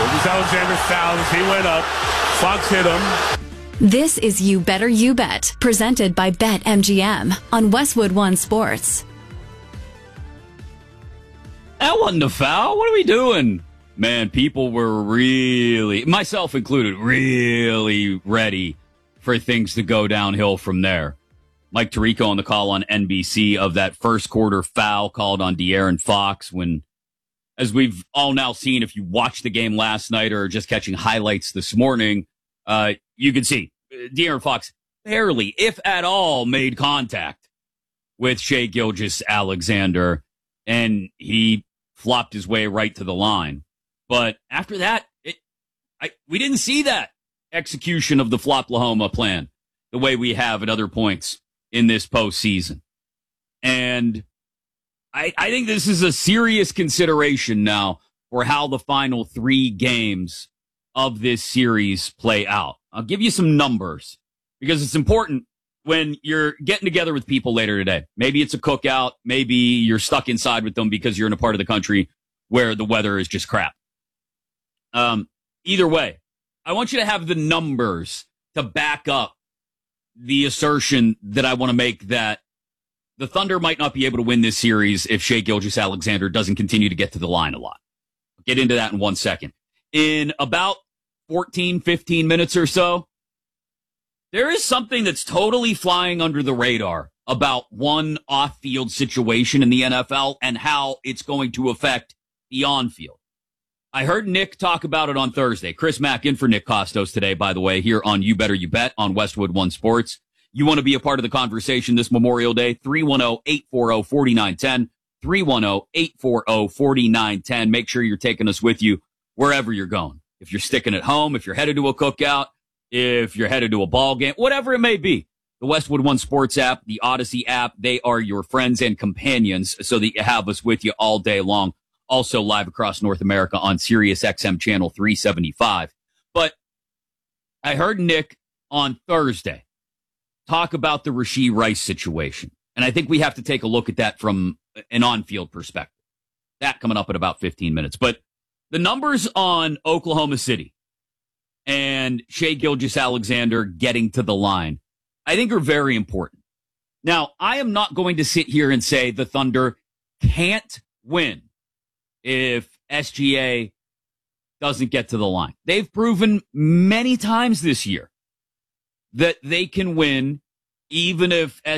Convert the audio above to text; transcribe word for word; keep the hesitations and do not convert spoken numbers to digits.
Gilgeous-Alexander fouled as he went up. Fox hit him. This is You Better You Bet, presented by BetMGM on Westwood One Sports. That wasn't a foul. What are we doing? Man, people were really, myself included, really ready for things to go downhill from there. Mike Tirico on the call on N B C of that first quarter foul called on De'Aaron Fox when, as we've all now seen, if you watched the game last night or just catching highlights this morning, uh, you can see De'Aaron Fox barely, if at all, made contact with Shai Gilgeous-Alexander, and he flopped his way right to the line. But after that, it, I, we didn't see that execution of the Floplahoma plan the way we have at other points in this postseason. And I, I think this is a serious consideration now for how the final three games of this series play out. I'll give you some numbers because it's important when you're getting together with people later today. Maybe it's a cookout. Maybe you're stuck inside with them because you're in a part of the country where the weather is just crap. Um, either way, I want you to have the numbers to back up the assertion that I want to make that the Thunder might not be able to win this series if Shai Gilgeous-Alexander doesn't continue to get to the line a lot. I'll get into that in one second. In about fourteen, fifteen minutes or so, there is something that's totally flying under the radar about one off-field situation in the N F L and how it's going to affect the on-field. I heard Nick talk about it on Thursday. Chris Mack in for Nick Costos today, by the way, here on You Better You Bet on Westwood One Sports. You want to be a part of the conversation this Memorial Day? three one zero, eight four zero, four nine one zero. three one zero, eight four zero, four nine one zero. Make sure you're taking us with you wherever you're going. If you're sticking at home, if you're headed to a cookout, if you're headed to a ball game, whatever it may be. The Westwood One Sports app, the Odyssey app, they are your friends and companions so that you have us with you all day long. Also live across North America on Sirius X M channel three seventy-five. But I heard Nick on Thursday talk about the Rashee Rice situation. And I think we have to take a look at that from an on-field perspective. That coming up in about fifteen minutes. But the numbers on Oklahoma City and Shai Gilgeous-Alexander getting to the line, I think are very important. Now, I am not going to sit here and say the Thunder can't win if S G A doesn't get to the line. They've proven many times this year that they can win even if